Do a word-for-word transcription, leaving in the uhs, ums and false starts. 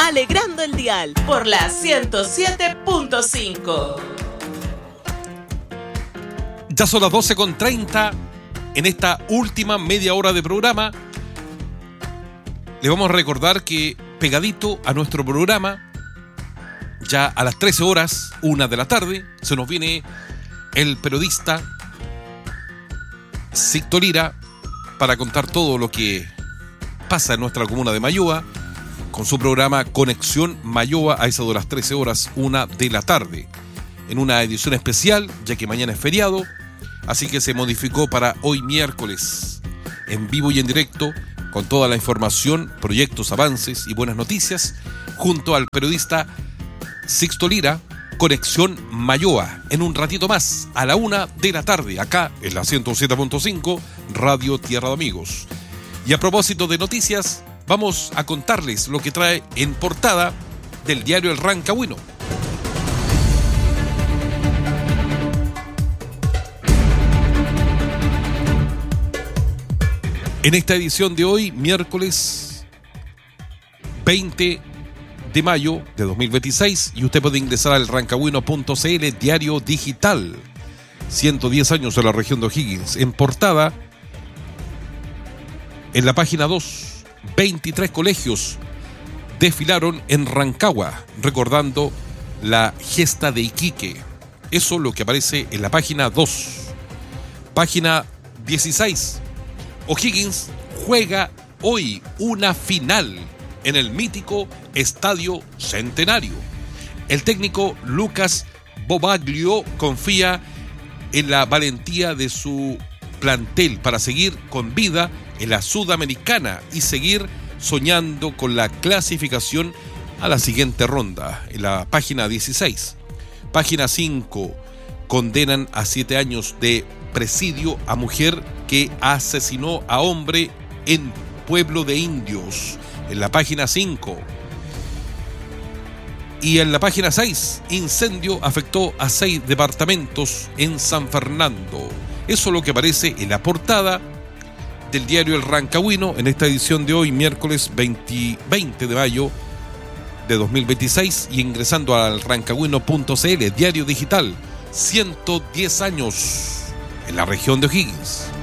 alegrando el dial por la ciento siete punto cinco. Ya son las doce con treinta en esta última media hora de programa. Le vamos a recordar que pegadito a nuestro programa, ya a las trece horas, una de la tarde, se nos viene el periodista Sixto Lira para contar todo lo que pasa en nuestra comuna de Mayoa, con su programa Conexión Mayoa a eso de las trece horas, una de la tarde, en una edición especial, ya que mañana es feriado, así que se modificó para hoy miércoles, en vivo y en directo, con toda la información, proyectos, avances y buenas noticias, junto al periodista Sixto Lira, Conexión Mayoa, en un ratito más, a la una de la tarde, acá en la ciento siete punto cinco, Radio Tierra de Amigos. Y a propósito de noticias, vamos a contarles lo que trae en portada del diario El Rancagüino. En esta edición de hoy, miércoles veinte de mayo de dos mil veintiséis, y usted puede ingresar al rancagüino punto c l, diario digital, ciento diez años en la región de O'Higgins. En portada, en la página dos, veintitrés colegios desfilaron en Rancagua, recordando la gesta de Iquique. Eso es lo que aparece en la página dos. Página dieciséis. O'Higgins juega hoy una final en el mítico Estadio Centenario. El técnico Lucas Bobaglio confía en la valentía de su plantel para seguir con vida en la Sudamericana y seguir soñando con la clasificación a la siguiente ronda. En la página dieciséis. Página cinco. Condenan a siete años de presidio a mujer que asesinó a hombre en Pueblo de Indios. En la página cinco. Y en la página seis, incendio afectó a seis departamentos en San Fernando. Eso es lo que aparece en la portada del diario El Rancagüino en esta edición de hoy, miércoles veinte, veinte de mayo de dos mil veintiséis, y ingresando al rancagüino punto c l, diario digital, ciento diez años en la región de O'Higgins.